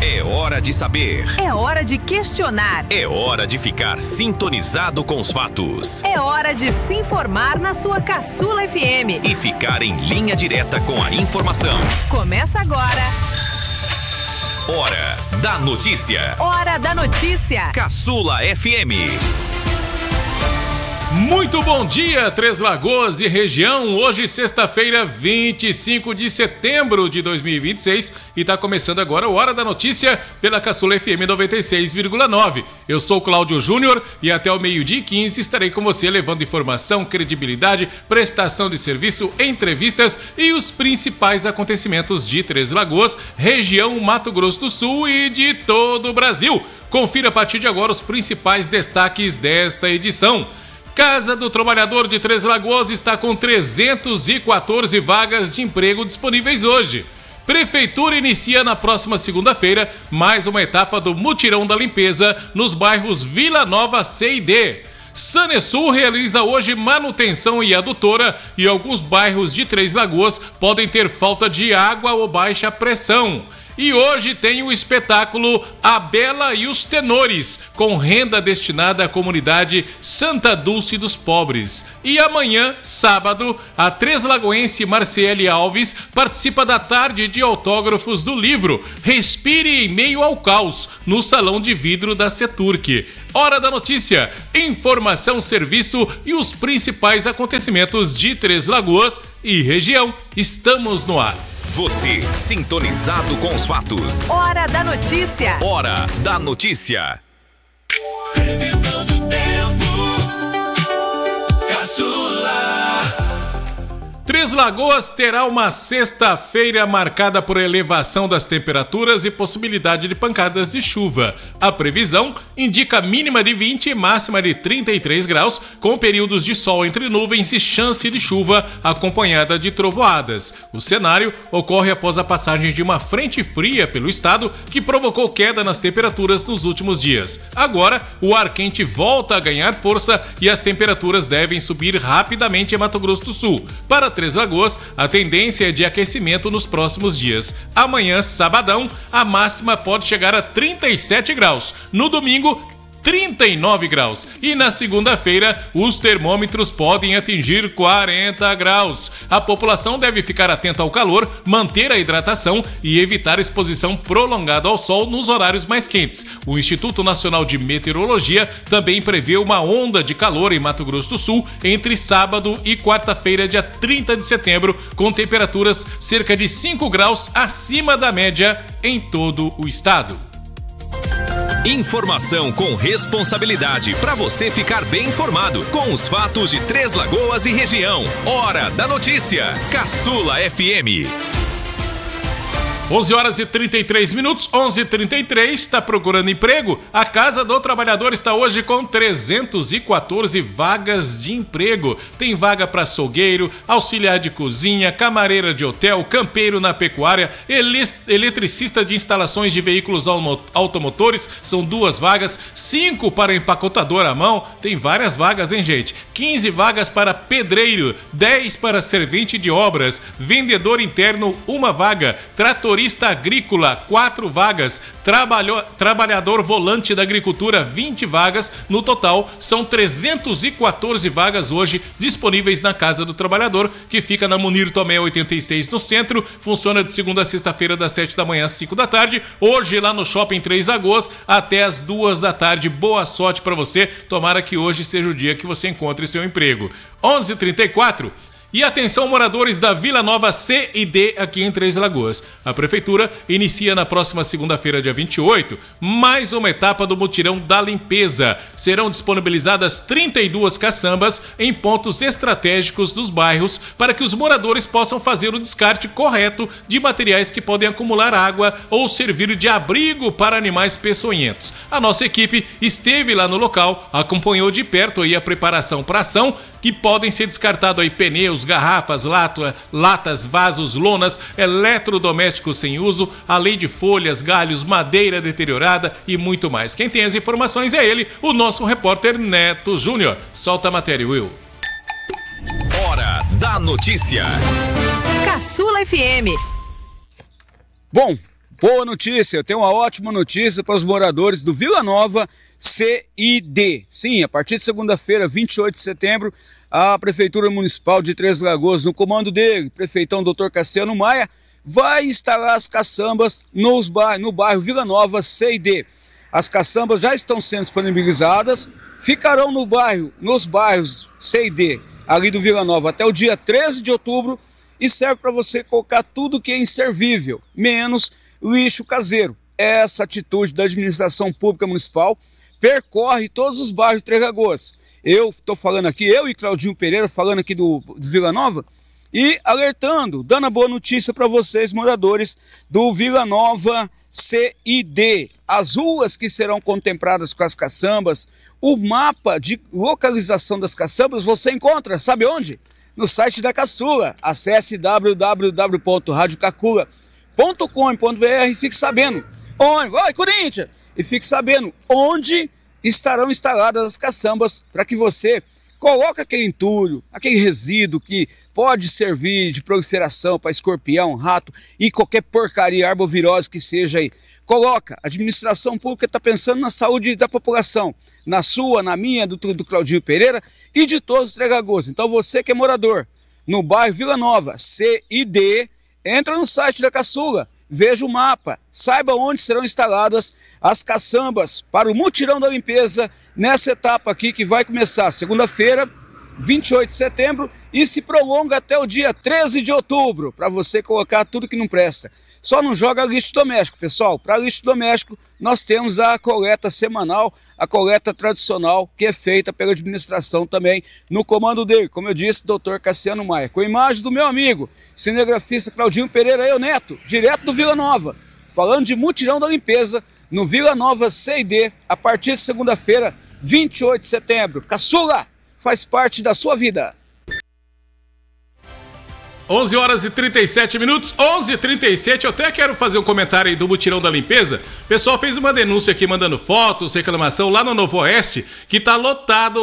É hora de saber. É hora de questionar. É hora de ficar sintonizado com os fatos. É hora de se informar na sua Caçula FM. E ficar em linha direta com a informação. Começa agora. Hora da notícia. Hora da notícia. Caçula FM. Muito bom dia, Três Lagoas e região. Hoje, sexta-feira, 25 de setembro de 2026, e está começando agora o Hora da Notícia pela Caçula FM 96,9. Eu sou Cláudio Júnior e até o meio-dia e 15 estarei com você levando informação, credibilidade, prestação de serviço, entrevistas e os principais acontecimentos de Três Lagoas, região Mato Grosso do Sul e de todo o Brasil. Confira a partir de agora os principais destaques desta edição. Casa do Trabalhador de Três Lagoas está com 314 vagas de emprego disponíveis hoje. Prefeitura inicia na próxima segunda-feira mais uma etapa do Mutirão da Limpeza nos bairros Vila Nova C e D. Sanesul realiza hoje manutenção e adutora e alguns bairros de Três Lagoas podem ter falta de água ou baixa pressão. E hoje tem o espetáculo A Bela e os Tenores, com renda destinada à comunidade Santa Dulce dos Pobres. E amanhã, sábado, a treslagoense Marciele Alves participa da tarde de autógrafos do livro Respire em Meio ao Caos, no Salão de Vidro da Seturc. Hora da Notícia, informação, serviço e os principais acontecimentos de Três Lagoas e região. Estamos no ar. Você sintonizado com os fatos. Hora da Notícia. Hora da Notícia. Previsão do tempo. Caçula. Três Lagoas terá uma sexta-feira marcada por elevação das temperaturas e possibilidade de pancadas de chuva. A previsão indica mínima de 20 e máxima de 33 graus, com períodos de sol entre nuvens e chance de chuva acompanhada de trovoadas. O cenário ocorre após a passagem de uma frente fria pelo estado que provocou queda nas temperaturas nos últimos dias. Agora, o ar quente volta a ganhar força e as temperaturas devem subir rapidamente em Mato Grosso do Sul. Para Três Lagoas, a tendência é de aquecimento nos próximos dias. Amanhã, sabadão, a máxima pode chegar a 37 graus. No domingo, 39 graus. E na segunda-feira, os termômetros podem atingir 40 graus. A população deve ficar atenta ao calor, manter a hidratação e evitar exposição prolongada ao sol nos horários mais quentes. O Instituto Nacional de Meteorologia também prevê uma onda de calor em Mato Grosso do Sul entre sábado e quarta-feira, dia 30 de setembro, com temperaturas cerca de 5 graus acima da média em todo o estado. Informação com responsabilidade para você ficar bem informado com os fatos de Três Lagoas e região. Hora da Notícia. Caçula FM. 11 horas e 33 minutos, 11h33, está procurando emprego? A Casa do Trabalhador está hoje com 314 vagas de emprego. Tem vaga para açougueiro, auxiliar de cozinha, camareira de hotel, campeiro na pecuária, eletricista de instalações de veículos automotores, são 2 vagas, 5 para empacotador à mão, tem várias vagas, hein, gente? 15 vagas para pedreiro, 10 para servente de obras, vendedor interno, 1 vaga, tratorista agrícola, 4 vagas, trabalhador volante da agricultura, 20 vagas, no total são 314 vagas hoje disponíveis na Casa do Trabalhador, que fica na Munir Tomé 86 no centro, funciona de segunda a sexta-feira das 7 da manhã às 5 da tarde, hoje lá no Shopping Três Lagoas até às 2 da tarde, boa sorte para você, tomara que hoje seja o dia que você encontre seu emprego. 11h34. E atenção, moradores da Vila Nova C e D aqui em Três Lagoas. A Prefeitura inicia na próxima segunda-feira, dia 28, mais uma etapa do Mutirão da Limpeza. Serão disponibilizadas 32 caçambas em pontos estratégicos dos bairros para que os moradores possam fazer o descarte correto de materiais que podem acumular água ou servir de abrigo para animais peçonhentos. A nossa equipe esteve lá no local, acompanhou de perto aí a preparação para a ação, que podem ser descartados aí pneus, garrafas, latas, vasos, lonas, eletrodomésticos sem uso, além de folhas, galhos, madeira deteriorada e muito mais. Quem tem as informações é ele, o nosso repórter Neto Júnior. Solta a matéria, Will. Hora da Notícia. Caçula FM. Bom, Boa notícia, eu tenho uma ótima notícia para os moradores do Vila Nova CID. Sim, a partir de segunda-feira, 28 de setembro, a Prefeitura Municipal de Três Lagoas, no comando dele, prefeitão Dr. Cassiano Maia, vai instalar as caçambas no bairro Vila Nova CID. As caçambas já estão sendo disponibilizadas, ficarão nos bairros CID, ali do Vila Nova, até o dia 13 de outubro, e serve para você colocar tudo que é inservível, menos lixo caseiro. Essa atitude da administração pública municipal percorre todos os bairros de Três Lagoas. Eu estou falando aqui, eu e Claudinho Pereira falando aqui do Vila Nova e alertando, dando a boa notícia para vocês, moradores do Vila Nova CID. As ruas que serão contempladas com as caçambas, o mapa de localização das caçambas você encontra, sabe onde? No site da Caçula. Acesse www.radiocacula.com.br e fique sabendo Corinthians! E fique sabendo onde estarão instaladas as caçambas para que você coloque aquele entulho, aquele resíduo que pode servir de proliferação para escorpião, rato e qualquer porcaria, arbovirose que seja aí. Coloca, a administração pública está pensando na saúde da população, na sua, na minha, do Claudinho Pereira e de todos os Três Lagoas. Então você que é morador no bairro Vila Nova, CID, entra no site da Caçula, veja o mapa, saiba onde serão instaladas as caçambas para o mutirão da limpeza nessa etapa aqui que vai começar segunda-feira, 28 de setembro e se prolonga até o dia 13 de outubro, para você colocar tudo que não presta. Só não joga lixo doméstico, pessoal. Para lixo doméstico, nós temos a coleta semanal, a coleta tradicional, que é feita pela administração também, no comando dele, como eu disse, Dr. Cassiano Maia. Com a imagem do meu amigo, cinegrafista Claudinho Pereira, eu neto, direto do Vila Nova, falando de mutirão da limpeza no Vila Nova CID, a partir de segunda-feira, 28 de setembro. Caçula, faz parte da sua vida. 11 horas e 37 minutos, 11h37, eu até quero fazer um comentário aí do mutirão da limpeza. O pessoal fez uma denúncia aqui, mandando fotos, reclamação lá no Novo Oeste, que tá lotado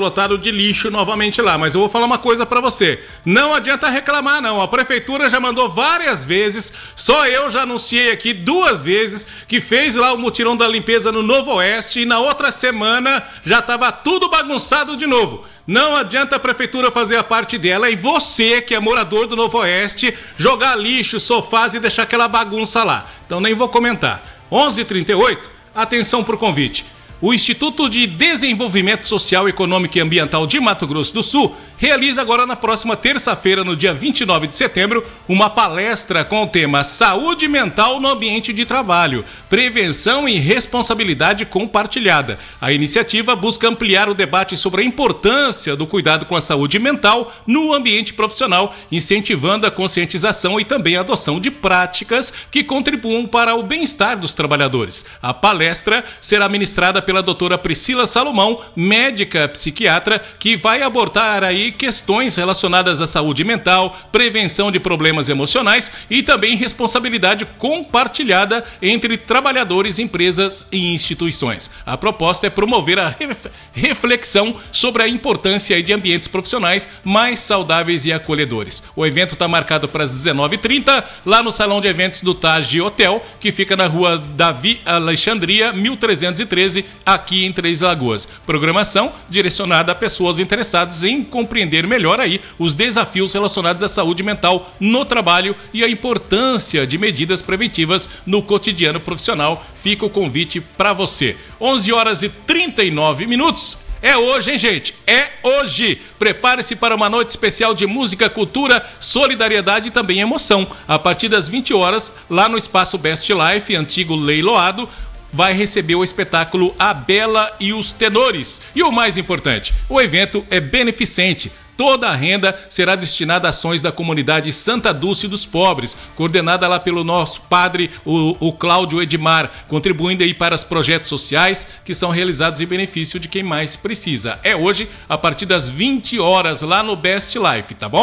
de lixo novamente lá. Mas eu vou falar uma coisa pra você, não adianta reclamar não, a prefeitura já mandou várias vezes, só eu já anunciei aqui 2 vezes que fez lá o mutirão da limpeza no Novo Oeste e na outra semana já tava tudo bagunçado de novo. Não adianta a prefeitura fazer a parte dela e você, que é morador do Novo Oeste, jogar lixo, sofás e deixar aquela bagunça lá. Então nem vou comentar. 11h38, atenção pro convite. O Instituto de Desenvolvimento Social, Econômico e Ambiental de Mato Grosso do Sul realiza agora na próxima terça-feira, no dia 29 de setembro, uma palestra com o tema Saúde Mental no Ambiente de Trabalho, Prevenção e Responsabilidade Compartilhada. A iniciativa busca ampliar o debate sobre a importância do cuidado com a saúde mental no ambiente profissional, incentivando a conscientização e também a adoção de práticas que contribuam para o bem-estar dos trabalhadores. A palestra será ministrada pela doutora Priscila Salomão, médica psiquiatra, que vai abordar aí questões relacionadas à saúde mental, prevenção de problemas emocionais e também responsabilidade compartilhada entre trabalhadores, empresas e instituições. A proposta é promover a reflexão sobre a importância de ambientes profissionais mais saudáveis e acolhedores. O evento está marcado para as 19h30, lá no Salão de Eventos do Taj Hotel, que fica na rua Davi Alexandria, 1313, aqui em Três Lagoas. Programação direcionada a pessoas interessadas em compreender melhor aí os desafios relacionados à saúde mental no trabalho e a importância de medidas preventivas no cotidiano profissional. Fica o convite para você. 11 horas e 39 minutos. É hoje, hein, gente? É hoje! Prepare-se para uma noite especial de música, cultura, solidariedade e também emoção. A partir das 20 horas, lá no Espaço Best Life, antigo Leiloado, vai receber o espetáculo A Bela e os Tenores. E o mais importante, o evento é beneficente. Toda a renda será destinada a ações da comunidade Santa Dulce dos Pobres, coordenada lá pelo nosso padre, o Cláudio Edmar, contribuindo aí para os projetos sociais que são realizados em benefício de quem mais precisa. É hoje, a partir das 20 horas, lá no Best Life, tá bom?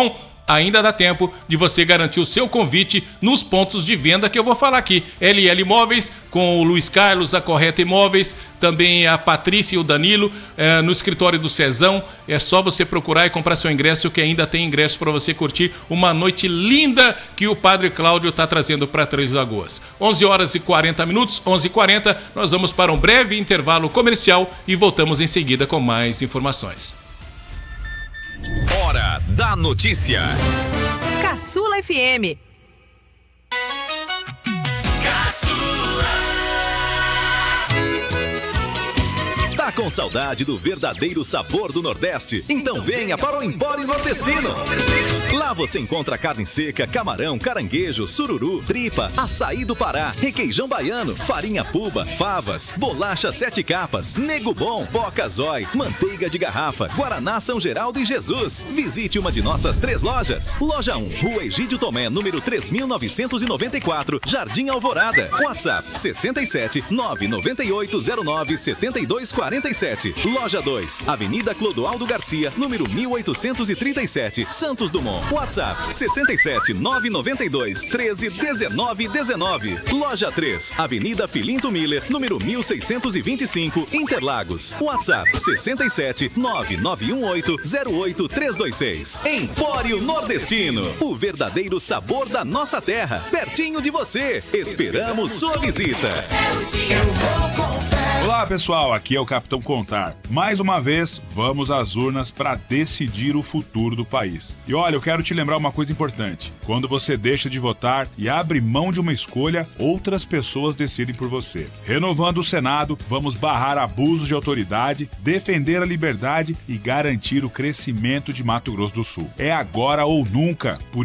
ainda dá tempo de você garantir o seu convite nos pontos de venda que eu vou falar aqui. LL Imóveis, com o Luiz Carlos, a Correta Imóveis, também a Patrícia e o Danilo, no escritório do Cezão. É só você procurar e comprar seu ingresso, que ainda tem ingresso para você curtir uma noite linda que o Padre Cláudio está trazendo para Três Lagoas. 11 horas e 40 minutos, 11h40, nós vamos para um breve intervalo comercial e voltamos em seguida com mais informações. Hora da notícia. Caçula FM. Tá com saudade do verdadeiro sabor do Nordeste? Então venha para o Empório Nordestino. Lá você encontra carne seca, camarão, caranguejo, sururu, tripa, açaí do Pará, requeijão baiano, farinha puba, favas, bolacha 7 capas, nego bom, poca zói, manteiga de garrafa, Guaraná São Geraldo e Jesus. Visite uma de nossas 3 lojas. Loja 1, Rua Egídio Tomé, número 3994, Jardim Alvorada. WhatsApp 67 99809 7247. Loja 2, Avenida Clodoaldo Garcia, número 1837, Santos Dumont. WhatsApp 67 992 13 19 19. Loja 3, Avenida Filinto Miller, número 1625, Interlagos. WhatsApp 67 99180 08326. Empório Nordestino, o verdadeiro sabor da nossa terra, pertinho de você. Esperamos sua visita. Olá pessoal, aqui é o Capitão Contar. Mais uma vez, vamos às urnas para decidir o futuro do país. E olha, eu quero te lembrar uma coisa importante. Quando você deixa de votar e abre mão de uma escolha, outras pessoas decidem por você. Renovando o Senado, vamos barrar abusos de autoridade, defender a liberdade e garantir o crescimento de Mato Grosso do Sul. É agora ou nunca. Por